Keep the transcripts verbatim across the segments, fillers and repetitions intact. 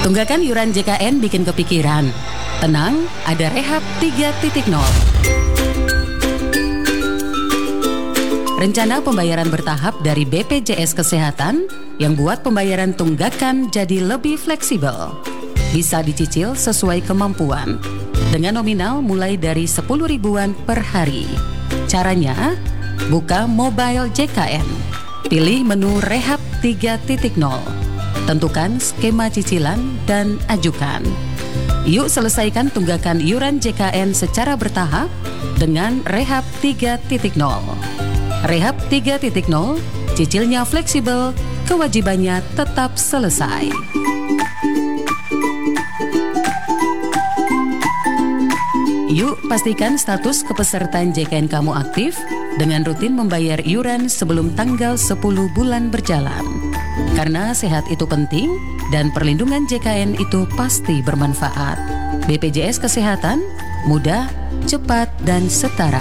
Tunggakan iuran J K N bikin kepikiran. Tenang, ada Rehab tiga titik nol. Rencana pembayaran bertahap dari B P J S Kesehatan yang buat pembayaran tunggakan jadi lebih fleksibel. Bisa dicicil sesuai kemampuan dengan nominal mulai dari sepuluh ribuan per hari. Caranya, buka mobile J K N. Pilih menu Rehab tiga titik nol. Tentukan skema cicilan dan ajukan. Yuk selesaikan tunggakan iuran J K N secara bertahap dengan Rehab tiga titik nol. Rehab tiga titik nol, cicilnya fleksibel, kewajibannya tetap selesai. Yuk pastikan status kepesertaan J K N kamu aktif dengan rutin membayar iuran sebelum tanggal sepuluh bulan berjalan. Karena sehat itu penting dan perlindungan J K N itu pasti bermanfaat. B P J S Kesehatan, mudah, cepat, dan setara.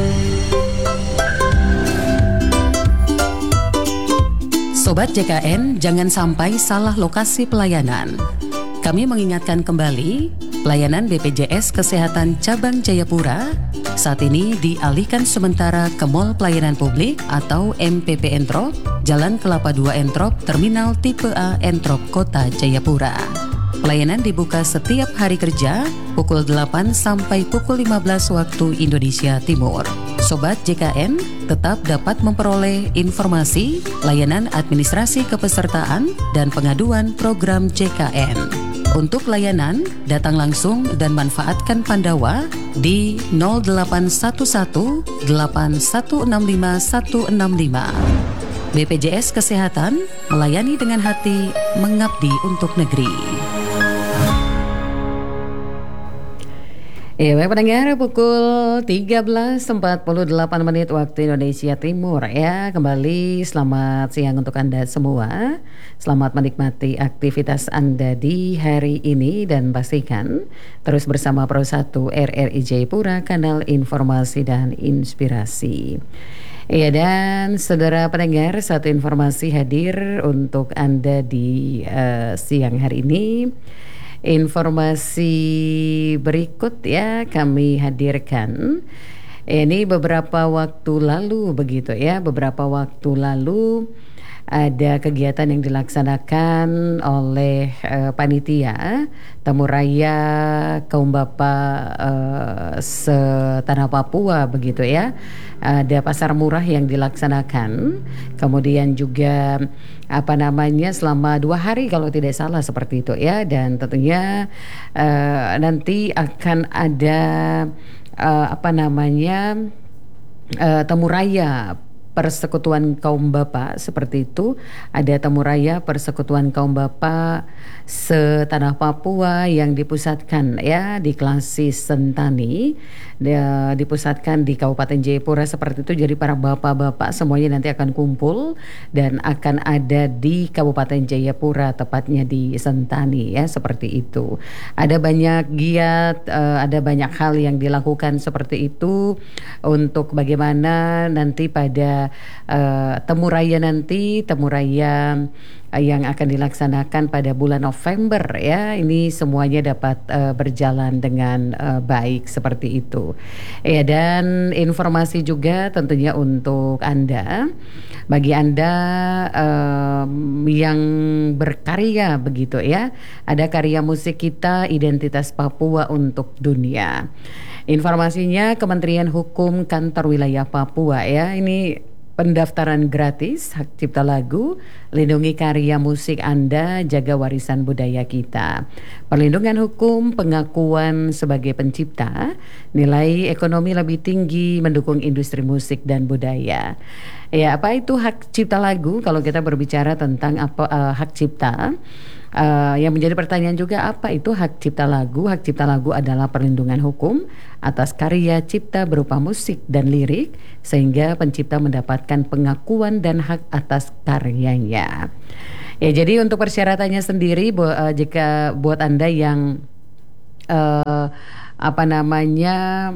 Sobat J K N, jangan sampai salah lokasi pelayanan. Kami mengingatkan kembali, pelayanan B P J S Kesehatan Cabang Jayapura saat ini dialihkan sementara ke Mall Pelayanan Publik atau M P P Entrop, Jalan Kelapa dua Entrop, Terminal Tipe A Entrop, Kota Jayapura. Pelayanan dibuka setiap hari kerja pukul delapan sampai pukul lima belas waktu Indonesia Timur. Sobat J K N tetap dapat memperoleh informasi, layanan administrasi kepesertaan, dan pengaduan program J K N. Untuk layanan, datang langsung dan manfaatkan Pandawa di nol delapan satu satu delapan satu enam lima satu enam lima. B P J S Kesehatan melayani dengan hati, mengabdi untuk negeri. Ya, baik pendengar, pukul tiga belas empat puluh delapan menit waktu Indonesia Timur ya. Kembali selamat siang untuk Anda semua. Selamat menikmati aktivitas Anda di hari ini dan pastikan terus bersama Pro satu R R I Jayapura, kanal informasi dan inspirasi. Ya, dan saudara pendengar, satu informasi hadir untuk Anda di uh, siang hari ini. Informasi berikut ya kami hadirkan. Ini beberapa waktu lalu begitu ya, beberapa waktu lalu ada kegiatan yang dilaksanakan oleh uh, panitia Temu Raya Kaum Bapak uh, setanah Papua begitu ya. Ada pasar murah yang dilaksanakan, kemudian juga apa namanya selama dua hari kalau tidak salah seperti itu ya, dan tentunya uh, nanti akan ada uh, apa namanya uh, Temu Raya Persekutuan Kaum Bapak seperti itu. Ada Temu Raya Persekutuan Kaum Bapak setanah Papua yang dipusatkan ya di Klasis Sentani, dia dipusatkan di Kabupaten Jayapura seperti itu. Jadi para bapak-bapak semuanya nanti akan kumpul dan akan ada di Kabupaten Jayapura, tepatnya di Sentani ya, seperti itu. Ada banyak giat, uh, ada banyak hal yang dilakukan seperti itu untuk bagaimana nanti pada Uh, Temu Raya nanti, Temu Raya uh, yang akan dilaksanakan pada bulan November ya, ini semuanya dapat uh, berjalan dengan uh, baik seperti itu. Ya, dan informasi juga tentunya untuk Anda, bagi Anda um, yang berkarya begitu ya, ada karya musik kita Identitas Papua untuk Dunia. Informasinya Kementerian Hukum Kantor Wilayah Papua ya, ini pendaftaran gratis hak cipta lagu, lindungi karya musik Anda, jaga warisan budaya kita. Perlindungan hukum, pengakuan sebagai pencipta, nilai ekonomi lebih tinggi, mendukung industri musik dan budaya. Ya, apa itu hak cipta lagu? Kalau kita berbicara tentang apa uh, hak cipta, Uh, yang menjadi pertanyaan juga, apa itu hak cipta lagu? Hak cipta lagu adalah perlindungan hukum atas karya cipta berupa musik dan lirik, sehingga pencipta mendapatkan pengakuan dan hak atas karyanya. Ya, jadi untuk persyaratannya sendiri, bu, uh, jika buat Anda yang uh, apa namanya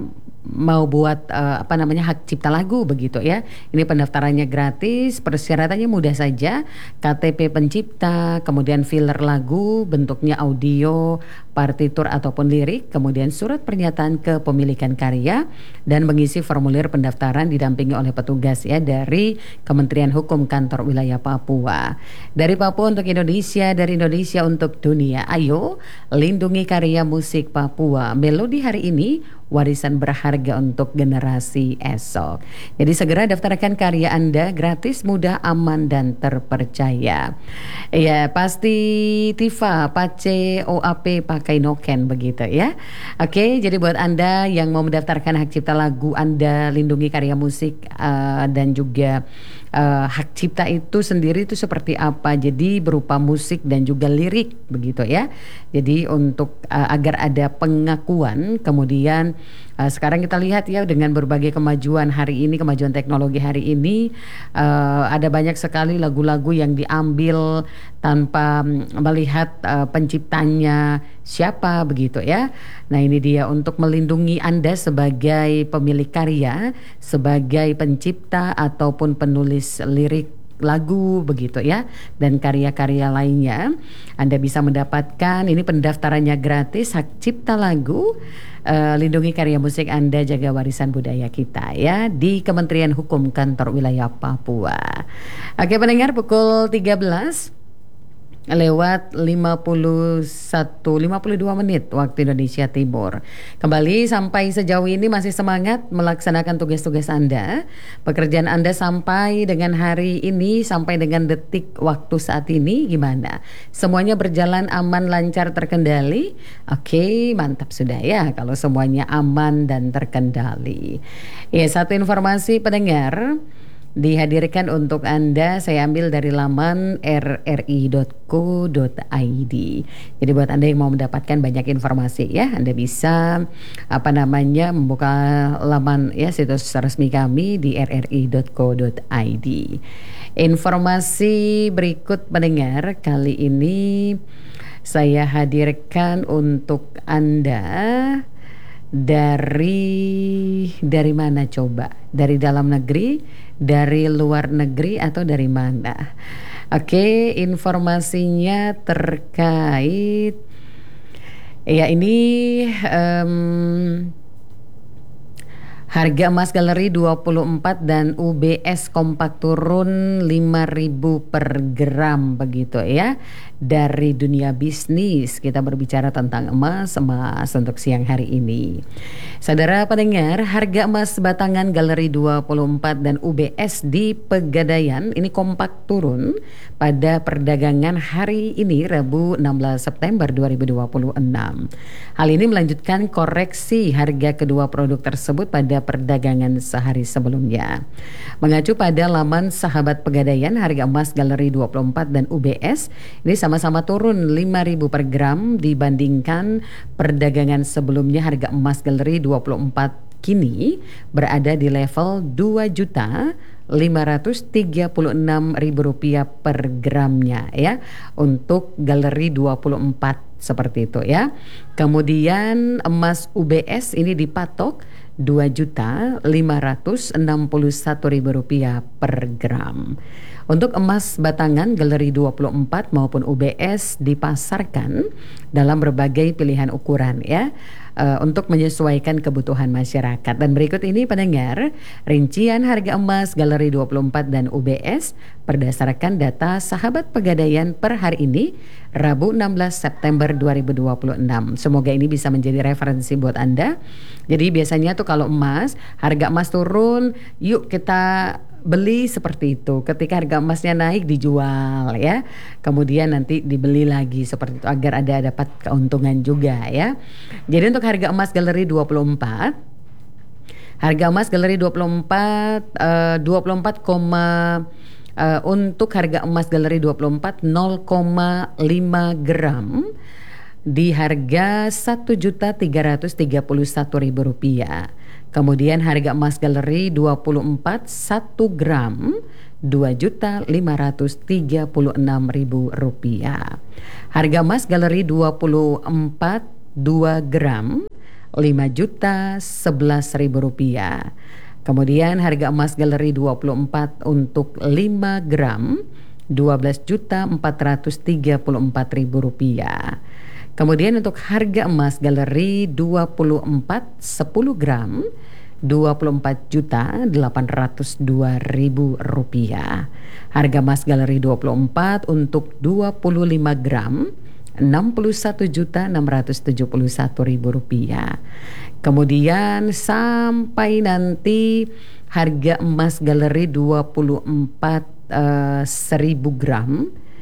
mau buat uh, apa namanya hak cipta lagu begitu ya. Ini pendaftarannya gratis, persyaratannya mudah saja. K T P pencipta, kemudian filler lagu, bentuknya audio, partitur ataupun lirik, kemudian surat pernyataan kepemilikan karya dan mengisi formulir pendaftaran didampingi oleh petugas ya dari Kementerian Hukum Kantor Wilayah Papua. Dari Papua untuk Indonesia, dari Indonesia untuk dunia. Ayo lindungi karya musik Papua. Melodi hari ini warisan berharga untuk generasi esok. Jadi segera daftarkan karya Anda, gratis, mudah, aman, dan terpercaya. Ya, pasti Tifa, pace O A P pakai noken begitu ya. Oke, jadi buat Anda yang mau mendaftarkan hak cipta lagu Anda, lindungi karya musik uh, dan juga uh, hak cipta itu sendiri itu seperti apa. Jadi berupa musik dan juga lirik begitu ya. Jadi untuk uh, agar ada pengakuan, kemudian Uh, sekarang kita lihat ya dengan berbagai kemajuan hari ini, kemajuan teknologi hari ini, uh, ada banyak sekali lagu-lagu yang diambil tanpa melihat uh, penciptanya siapa begitu ya. Nah ini dia untuk melindungi Anda sebagai pemilik karya, sebagai pencipta ataupun penulis lirik lagu begitu ya, dan karya-karya lainnya. Anda bisa mendapatkan, ini pendaftarannya gratis, hak cipta lagu, uh, lindungi karya musik Anda, jaga warisan budaya kita ya, di Kementerian Hukum Kantor Wilayah Papua. Oke pendengar, pukul tiga belas lewat lima puluh satu lima puluh dua menit waktu Indonesia Timur. Kembali sampai sejauh ini masih semangat melaksanakan tugas-tugas Anda. Pekerjaan Anda sampai dengan hari ini, sampai dengan detik waktu saat ini gimana? Semuanya berjalan aman, lancar, terkendali? Oke, mantap sudah ya kalau semuanya aman dan terkendali. Ya, satu informasi pendengar dihadirkan untuk Anda, saya ambil dari laman r r i dot co dot i d. Jadi buat Anda yang mau mendapatkan banyak informasi ya, Anda bisa apa namanya membuka laman ya situs resmi kami di r r i dot co dot i d. Informasi berikut pendengar kali ini saya hadirkan untuk Anda dari dari mana coba? Dari dalam negeri, dari luar negeri, atau dari mana? Oke, informasinya terkait ya ini um, harga emas galeri dua puluh empat dan U B S kompak turun lima ribu per gram begitu ya. Dari dunia bisnis kita berbicara tentang emas, emas untuk siang hari ini. Saudara pendengar, harga emas batangan galeri dua puluh empat dan U B S di Pegadaian ini kompak turun pada perdagangan hari ini Rabu enam belas September dua ribu dua puluh enam. Hal ini melanjutkan koreksi harga kedua produk tersebut pada perdagangan sehari sebelumnya. Mengacu pada laman Sahabat Pegadaian, harga emas galeri dua puluh empat dan U B S ini sama-sama turun lima ribu per gram dibandingkan perdagangan sebelumnya. Harga emas galeri dua puluh empat kini berada di level dua juta lima ratus tiga puluh enam ribu rupiah per gramnya ya, untuk galeri dua puluh empat seperti itu ya. Kemudian emas U B S ini dipatok dua juta lima ratus enam puluh satu ribu rupiah per gram. Untuk emas batangan galeri dua puluh empat maupun U B S dipasarkan dalam berbagai pilihan ukuran ya, uh, untuk menyesuaikan kebutuhan masyarakat. Dan berikut ini pendengar rincian harga emas galeri dua puluh empat dan U B S berdasarkan data Sahabat Pegadaian per hari ini Rabu enam belas September dua ribu dua puluh enam. Semoga ini bisa menjadi referensi buat Anda. Jadi biasanya tuh kalau emas, harga emas turun, yuk kita beli seperti itu. Ketika harga emasnya naik dijual ya. Kemudian nanti dibeli lagi seperti itu agar ada dapat keuntungan juga ya. Jadi untuk harga emas galeri dua puluh empat, harga emas galeri dua puluh empat uh, dua puluh empat, uh, untuk harga emas galeri dua puluh empat nol koma lima gram di harga satu juta tiga ratus tiga puluh satu ribu rupiah. Kemudian harga emas galeri dua puluh empat satu gram dua juta lima ratus tiga puluh enam ribu rupiah. Harga emas galeri dua puluh empat dua gram lima juta sebelas ribu rupiah. Kemudian harga emas galeri dua puluh empat untuk lima gram dua belas juta empat ratus tiga puluh empat ribu rupiah. Kemudian untuk harga emas galeri dua puluh empat sepuluh gram dua puluh empat juta delapan ratus dua ribu rupiah. Harga emas galeri dua puluh empat untuk dua puluh lima gram enam puluh satu juta enam ratus tujuh puluh satu ribu rupiah. Kemudian sampai nanti harga emas galeri dua puluh empat uh, seribu gram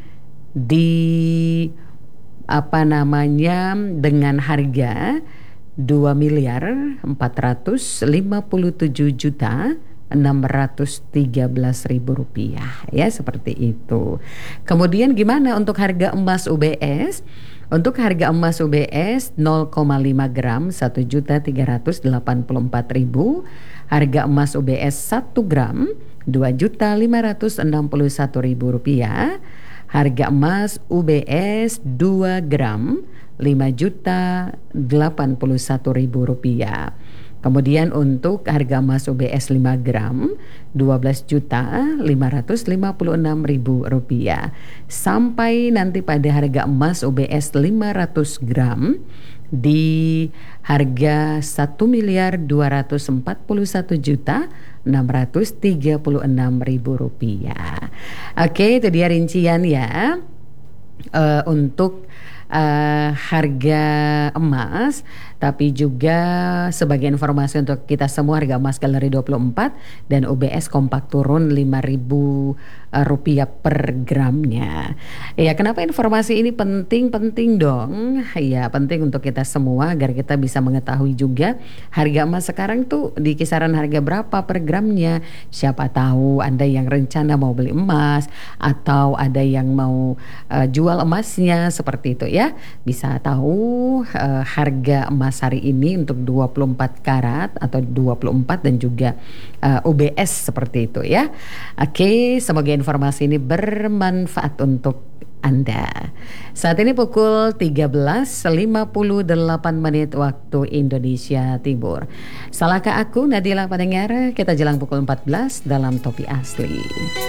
di apa namanya dengan harga dua miliar empat ratus lima puluh tujuh juta enam ratus tiga belas ribu rupiah, ya seperti itu. Kemudian gimana untuk harga emas U B S? Untuk harga emas U B S nol koma lima gram satu juta tiga ratus delapan puluh empat ribu. Harga emas U B S satu gram dua juta lima ratus enam puluh satu ribu rupiah. Harga emas U B S dua gram lima juta delapan puluh satu ribu rupiah. Kemudian untuk harga emas U B S lima gram dua belas juta lima ratus lima puluh enam ribu rupiah. Sampai nanti pada harga emas U B S lima ratus gram di harga satu miliar dua ratus empat puluh satu juta enam ratus tiga puluh enam ribu rupiah. Oke, itu dia rincian ya uh, untuk Uh, harga emas, tapi juga sebagai informasi untuk kita semua harga emas galeri dua puluh empat dan U B S kompak turun lima ribu uh, rupiah per gramnya. Ya, kenapa informasi ini penting? Penting dong. Ya, penting untuk kita semua agar kita bisa mengetahui juga harga emas sekarang tuh di kisaran harga berapa per gramnya. Siapa tahu Anda yang rencana mau beli emas atau ada yang mau uh, jual emasnya seperti itu ya. Bisa tahu uh, harga emas hari ini untuk dua puluh empat karat atau dua puluh empat dan juga uh, U B S seperti itu ya. Oke, semoga informasi ini bermanfaat untuk Anda. Saat ini pukul tiga belas lima puluh delapan menit waktu Indonesia Timur. Salahkah aku Nadila pendengar? Kita jelang pukul empat belas dalam Topik Asli.